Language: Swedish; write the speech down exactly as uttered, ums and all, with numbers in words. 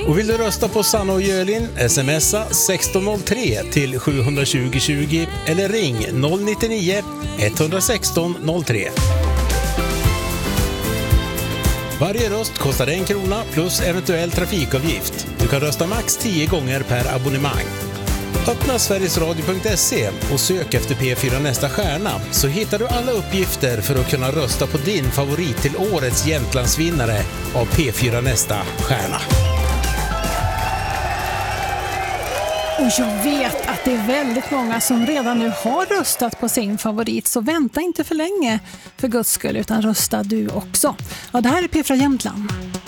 Och vill du rösta på Sanna och Jölin, smsa sexton noll tre till sju två noll tjugo eller ring noll nio nio ett sexton noll tre. Varje röst kostar en krona plus eventuell trafikavgift. Du kan rösta max tio gånger per abonnemang. Öppna sverigesradio punkt se och sök efter P fyra Nästa stjärna, så hittar du alla uppgifter för att kunna rösta på din favorit till årets Jämtlandsvinnare av P fyra Nästa stjärna. Och jag vet att det är väldigt många som redan nu har röstat på sin favorit, så vänta inte för länge för Guds skull, utan rösta du också. Ja, det här är P fyra Jämtland.